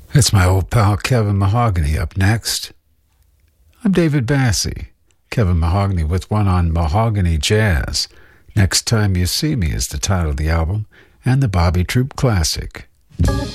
It's my old pal Kevin Mahogany up next. I'm David Bassey. Kevin Mahogany with one on Mahogany Jazz. Next Time You See Me is the title of the album and the Bobby Troup classic.